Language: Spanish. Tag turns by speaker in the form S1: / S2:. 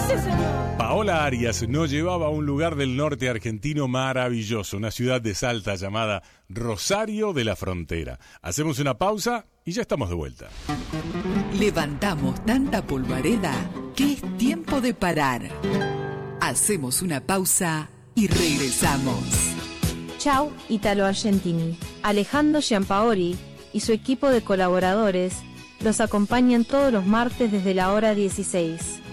S1: Sí, señor.
S2: Paola Arias nos llevaba a un lugar del norte argentino maravilloso, una ciudad de Salta llamada Rosario de la Frontera. Hacemos una pausa y ya estamos de vuelta.
S3: Levantamos tanta polvareda que es tiempo de parar. Hacemos una pausa y regresamos.
S4: Ciao Italo Argentini. Alejandro Giampaoli y su equipo de colaboradores los acompañan todos los martes desde la hora 16.